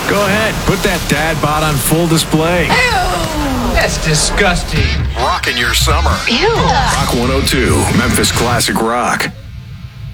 Go ahead, put that dad bod on full display. Ew! That's disgusting. Rocking your summer. Ew. Rock 102, Memphis Classic Rock.